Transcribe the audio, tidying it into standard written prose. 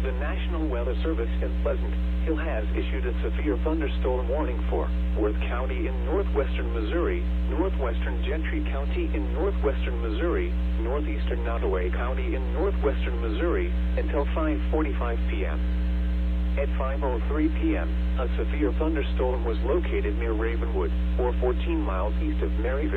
The National Weather Service in Pleasant Hill has issued a severe thunderstorm warning for Worth County in northwestern Missouri, northwestern Gentry County in northwestern Missouri, northeastern Nottoway County in northwestern Missouri, until 5:45 p.m. At 5:03 p.m., a severe thunderstorm was located near Ravenwood, or 14 miles east of Maryville.